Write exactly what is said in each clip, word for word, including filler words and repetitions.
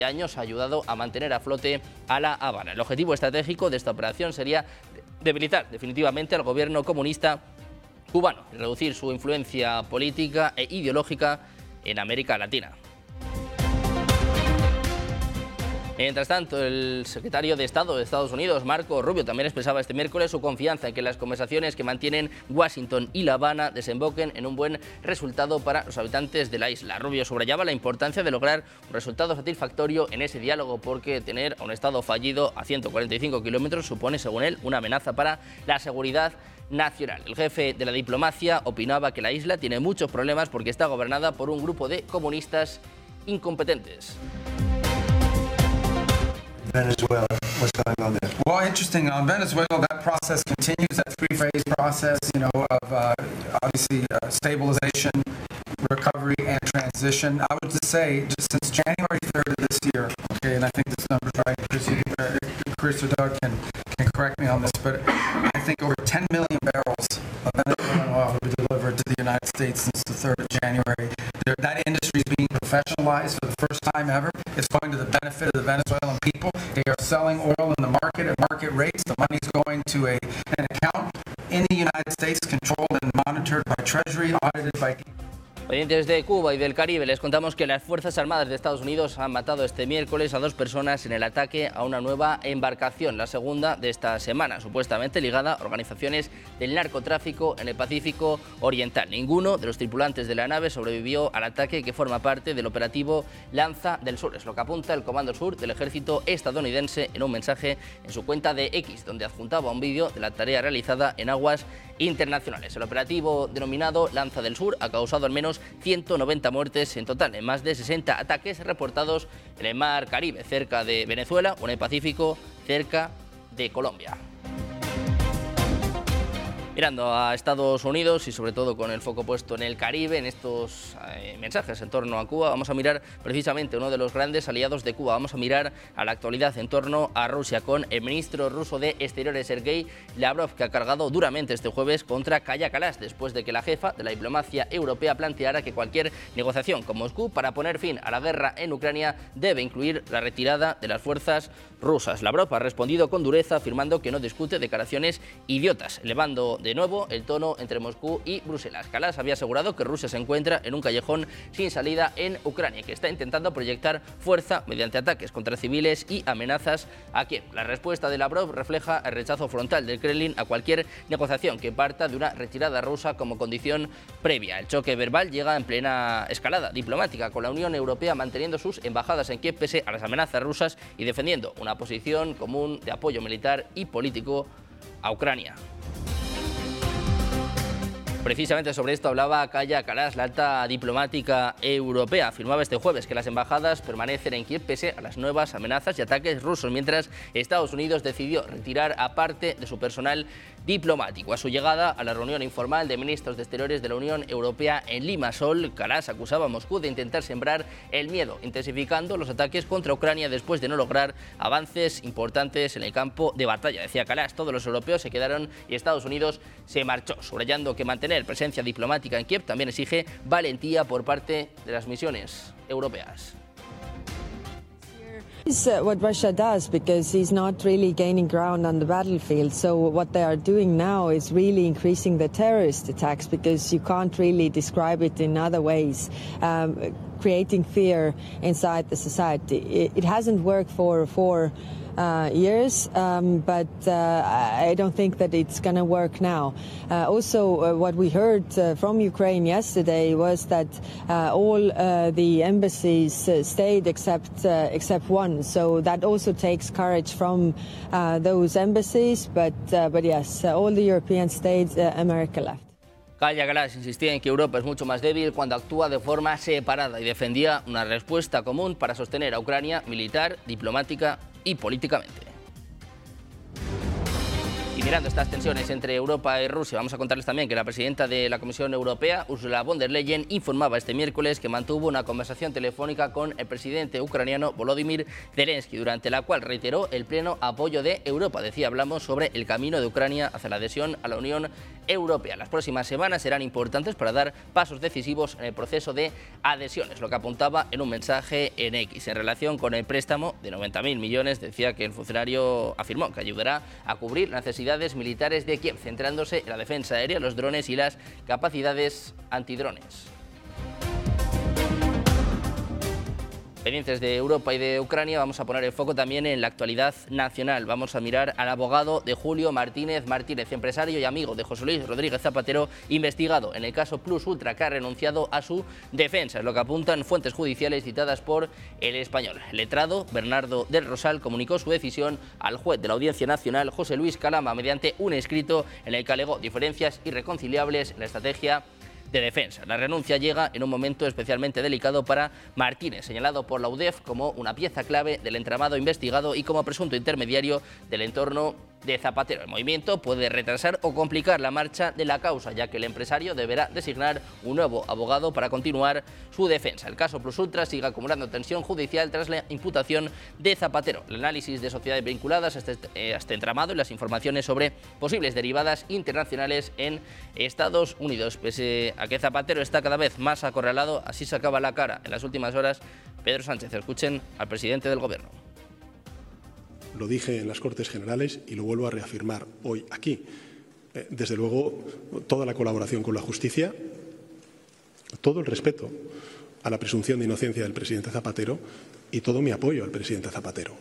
años ha ayudado a mantener a flote a La Habana. El objetivo estratégico de esta operación sería debilitar definitivamente al gobierno comunista cubano y reducir su influencia política e ideológica en América Latina. Mientras tanto, el secretario de Estado de Estados Unidos, Marco Rubio, también expresaba este miércoles su confianza en que las conversaciones que mantienen Washington y La Habana desemboquen en un buen resultado para los habitantes de la isla. Rubio subrayaba la importancia de lograr un resultado satisfactorio en ese diálogo porque tener a un Estado fallido a ciento cuarenta y cinco kilómetros supone, según él, una amenaza para la seguridad nacional. El jefe de la diplomacia opinaba que la isla tiene muchos problemas porque está gobernada por un grupo de comunistas incompetentes. Venezuela, what's going on there? Well, interesting. On Venezuela, that process continues, that three-phase process, you know, of uh, obviously uh, stabilization, recovery, and transition. I would just say, just since January third of this year, okay, and I think this number's right, Chris, uh, Chris or Doug can, can correct me on this, but I think over ten million barrels of Venezuelan oil have been delivered to the United States since the third of January. There, that industry is being professionalized for the first time ever. It's going to the benefit of the Venezuelan people. They are selling oil in the market at market rates. The money's going to a, an account in the United States controlled and monitored by Treasury, audited by... Pendientes de Cuba y del Caribe, les contamos que las Fuerzas Armadas de Estados Unidos han matado este miércoles a dos personas en el ataque a una nueva embarcación, la segunda de esta semana, supuestamente ligada a organizaciones del narcotráfico en el Pacífico Oriental. Ninguno de los tripulantes de la nave sobrevivió al ataque, que forma parte del operativo Lanza del Sur. Es lo que apunta el Comando Sur del ejército estadounidense en un mensaje en su cuenta de X, donde adjuntaba un vídeo de la tarea realizada en aguas internacionales. El operativo denominado Lanza del Sur ha causado al menos ciento noventa muertes en total en más de sesenta ataques reportados en el Mar Caribe, cerca de Venezuela, o en el Pacífico, cerca de Colombia. Mirando a Estados Unidos y sobre todo con el foco puesto en el Caribe, en estos eh, mensajes en torno a Cuba, vamos a mirar precisamente uno de los grandes aliados de Cuba. Vamos a mirar a la actualidad en torno a Rusia con el ministro ruso de Exteriores, Sergei Lavrov, que ha cargado duramente este jueves contra Kaja Kallas, después de que la jefa de la diplomacia europea planteara que cualquier negociación con Moscú para poner fin a la guerra en Ucrania debe incluir la retirada de las fuerzas rusas. Lavrov ha respondido con dureza, afirmando que no discute declaraciones idiotas, elevando de nuevo el tono entre Moscú y Bruselas. Kallas había asegurado que Rusia se encuentra en un callejón sin salida en Ucrania, que está intentando proyectar fuerza mediante ataques contra civiles y amenazas a Kiev. La respuesta de Lavrov refleja el rechazo frontal del Kremlin a cualquier negociación que parta de una retirada rusa como condición previa. El choque verbal llega en plena escalada diplomática, con la Unión Europea manteniendo sus embajadas en Kiev pese a las amenazas rusas y defendiendo una posición común de apoyo militar y político a Ucrania. Precisamente sobre esto hablaba Kaja Kallas, la alta diplomática europea. Afirmaba este jueves que las embajadas permanecen en Kiev pese a las nuevas amenazas y ataques rusos, mientras Estados Unidos decidió retirar a parte de su personal diplomático. A su llegada a la reunión informal de ministros de Exteriores de la Unión Europea en Limassol, Kallas acusaba a Moscú de intentar sembrar el miedo, intensificando los ataques contra Ucrania después de no lograr avances importantes en el campo de batalla. Decía Kallas, todos los europeos se quedaron y Estados Unidos se marchó, subrayando que mantener presencia diplomática en Kiev también exige valentía por parte de las misiones europeas. It's uh, what Russia does, because he's not really gaining ground on the battlefield. So what they are doing now is really increasing the terrorist attacks, because you can't really describe it in other ways, um, creating fear inside the society. It, it hasn't worked for for uh, years, um, but uh, I don't think that it's going to work now. Uh, also, uh, what we heard uh, from Ukraine yesterday was that uh, all uh, the embassies uh, stayed except uh, except one. So that also takes courage from uh, those embassies. But uh, but yes, uh, all the European states, uh, America left. Kaja Kallas insistía en que Europa es mucho más débil cuando actúa de forma separada y defendía una respuesta común para sostener a Ucrania militar, diplomática y políticamente. Y Mirando estas tensiones entre Europa y Rusia, vamos a contarles también que la presidenta de la Comisión Europea, Ursula von der Leyen, informaba este miércoles que mantuvo una conversación telefónica con el presidente ucraniano Volodymyr Zelensky, durante la cual reiteró el pleno apoyo de Europa. Decía, hablamos sobre el camino de Ucrania hacia la adhesión a la Unión Europea. Las próximas semanas serán importantes para dar pasos decisivos en el proceso de adhesión, es lo que apuntaba en un mensaje en X. En relación con el préstamo de noventa mil millones, decía que el funcionario afirmó que ayudará a cubrir las necesidades militares de Kiev, centrándose en la defensa aérea, los drones y las capacidades antidrones. Pendientes de Europa y de Ucrania, vamos a poner el foco también en la actualidad nacional. Vamos a mirar al abogado de Julio Martínez Martínez, empresario y amigo de José Luis Rodríguez Zapatero, investigado en el caso Plus Ultra, que ha renunciado a su defensa. Es lo que apuntan fuentes judiciales citadas por El Español. El letrado Bernardo del Rosal comunicó su decisión al juez de la Audiencia Nacional, José Luis Calama, mediante un escrito en el que alegó diferencias irreconciliables en la estrategia de defensa. La renuncia llega en un momento especialmente delicado para Martínez, señalado por la U D E F como una pieza clave del entramado investigado y como presunto intermediario del entorno de Zapatero. El movimiento puede retrasar o complicar la marcha de la causa, ya que el empresario deberá designar un nuevo abogado para continuar su defensa. El caso Plus Ultra sigue acumulando tensión judicial tras la imputación de Zapatero. El análisis de sociedades vinculadas a este, eh, a este entramado y las informaciones sobre posibles derivadas internacionales en Estados Unidos. Pese a que Zapatero está cada vez más acorralado, así sacaba la cara en las últimas horas Pedro Sánchez. Escuchen al presidente del Gobierno. Lo dije en las Cortes Generales y lo vuelvo a reafirmar hoy aquí. Eh, desde luego, toda la colaboración con la justicia, todo el respeto a la presunción de inocencia del presidente Zapatero y todo mi apoyo al presidente Zapatero.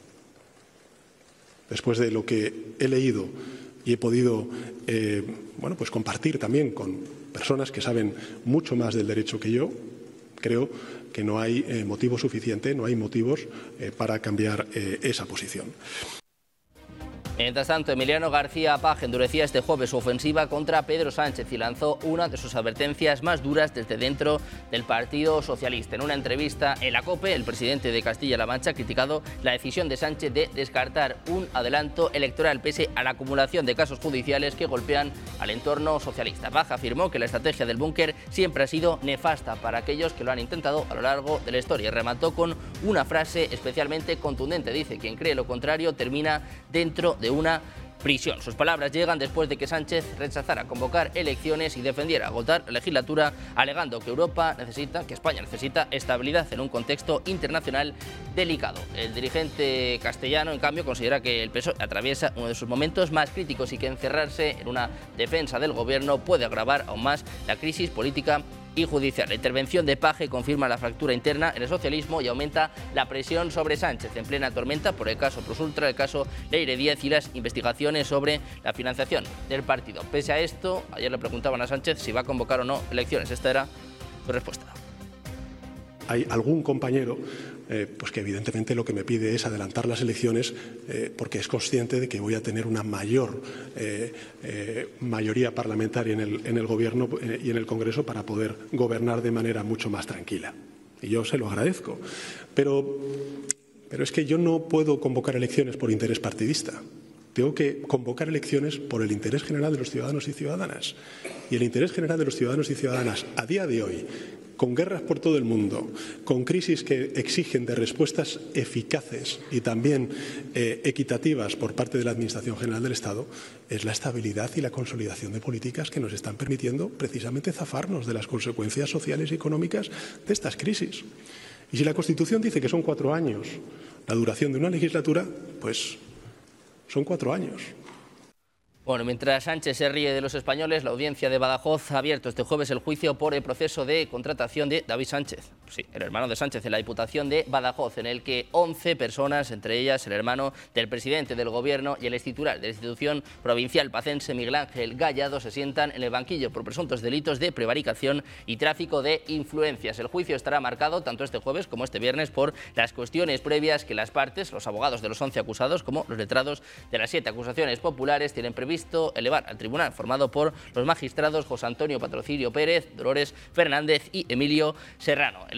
Después de lo que he leído y he podido eh, bueno, pues compartir también con personas que saben mucho más del derecho que yo, creo que no hay eh, motivo suficiente, no hay motivos eh, para cambiar eh, esa posición. Mientras tanto, Emiliano García Paje endurecía este jueves su ofensiva contra Pedro Sánchez y lanzó una de sus advertencias más duras desde dentro del Partido Socialista. En una entrevista en la COPE, el presidente de Castilla-La Mancha ha criticado la decisión de Sánchez de descartar un adelanto electoral pese a la acumulación de casos judiciales que golpean al entorno socialista. Paje afirmó que la estrategia del búnker siempre ha sido nefasta para aquellos que lo han intentado a lo largo de la historia y remató con una frase especialmente contundente. Dice: quien cree lo contrario termina dentro de una prisión. Sus palabras llegan después de que Sánchez rechazara convocar elecciones y defendiera agotar la legislatura, alegando que Europa necesita, que España necesita estabilidad en un contexto internacional delicado. El dirigente castellano, en cambio, considera que el P S O E atraviesa uno de sus momentos más críticos y que encerrarse en una defensa del gobierno puede agravar aún más la crisis política y judicial. La intervención de Paje confirma la fractura interna en el socialismo y aumenta la presión sobre Sánchez, en plena tormenta por el caso Plus Ultra, el caso Leire Díaz y las investigaciones sobre la financiación del partido. Pese a esto, ayer le preguntaban a Sánchez si va a convocar o no elecciones. Esta era su respuesta. Hay algún compañero eh, pues que evidentemente lo que me pide es adelantar las elecciones eh, porque es consciente de que voy a tener una mayor eh, eh, mayoría parlamentaria en el, en el Gobierno eh, y en el Congreso para poder gobernar de manera mucho más tranquila. Y yo se lo agradezco. Pero, pero es que yo no puedo convocar elecciones por interés partidista. Tengo que convocar elecciones por el interés general de los ciudadanos y ciudadanas. Y el interés general de los ciudadanos y ciudadanas a día de hoy, con guerras por todo el mundo, con crisis que exigen de respuestas eficaces y también eh, equitativas por parte de la Administración General del Estado, es la estabilidad y la consolidación de políticas que nos están permitiendo precisamente zafarnos de las consecuencias sociales y económicas de estas crisis. Y si la Constitución dice que son cuatro años la duración de una legislatura, pues son cuatro años. Bueno, mientras Sánchez se ríe de los españoles, la audiencia de Badajoz ha abierto este jueves el juicio por el proceso de contratación de David Sánchez, sí, el hermano de Sánchez, en la Diputación de Badajoz, en el que once personas, entre ellas el hermano del presidente del Gobierno y el extitular de la institución provincial pacense, Miguel Ángel Gallado, se sientan en el banquillo por presuntos delitos de prevaricación y tráfico de influencias. El juicio estará marcado tanto este jueves como este viernes por las cuestiones previas que las partes, los abogados de los once acusados, como los letrados de las siete acusaciones populares, tienen previsto elevar al tribunal, formado por los magistrados José Antonio Patrocinio Pérez, Dolores Fernández y Emilio Serrano. El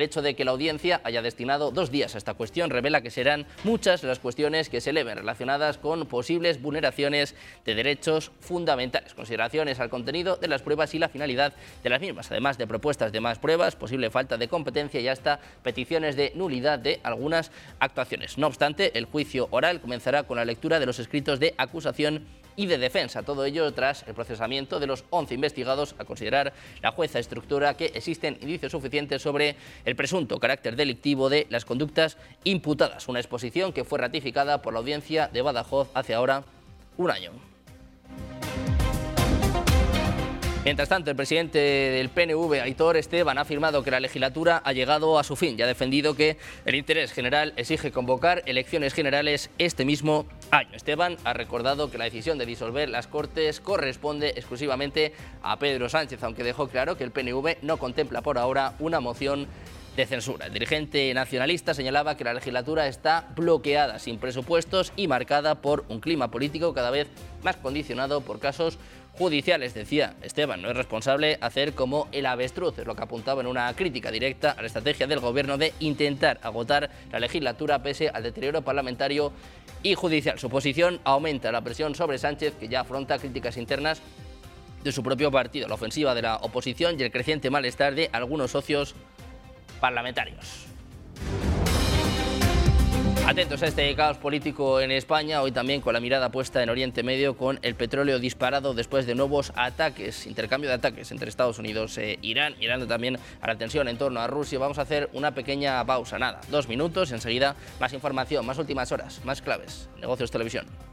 El hecho de que la audiencia haya destinado dos días a esta cuestión revela que serán muchas las cuestiones que se eleven relacionadas con posibles vulneraciones de derechos fundamentales, consideraciones al contenido de las pruebas y la finalidad de las mismas, además de propuestas de más pruebas, posible falta de competencia y hasta peticiones de nulidad de algunas actuaciones. No obstante, el juicio oral comenzará con la lectura de los escritos de acusación y de defensa. Todo ello tras el procesamiento de los once investigados, a considerar la jueza estructura que existen indicios suficientes sobre el presunto carácter delictivo de las conductas imputadas. Una exposición que fue ratificada por la audiencia de Badajoz hace ahora un año. Mientras tanto, el presidente del P N V, Aitor Esteban, ha afirmado que la legislatura ha llegado a su fin y ha defendido que el interés general exige convocar elecciones generales este mismo año. Esteban ha recordado que la decisión de disolver las Cortes corresponde exclusivamente a Pedro Sánchez, aunque dejó claro que el P N V no contempla por ahora una moción de censura. El dirigente nacionalista señalaba que la legislatura está bloqueada, sin presupuestos y marcada por un clima político cada vez más condicionado por casos judiciales. Decía Esteban, no es responsable hacer como el avestruz, es lo que apuntaba en una crítica directa a la estrategia del gobierno de intentar agotar la legislatura pese al deterioro parlamentario y judicial. Su posición aumenta la presión sobre Sánchez, que ya afronta críticas internas de su propio partido, la ofensiva de la oposición y el creciente malestar de algunos socios parlamentarios. Atentos a este caos político en España, hoy también con la mirada puesta en Oriente Medio, con el petróleo disparado después de nuevos ataques, intercambio de ataques entre Estados Unidos e Irán, mirando también a la tensión en torno a Rusia. Vamos a hacer una pequeña pausa, nada, dos minutos, enseguida más información, más últimas horas, más claves, Negocios Televisión.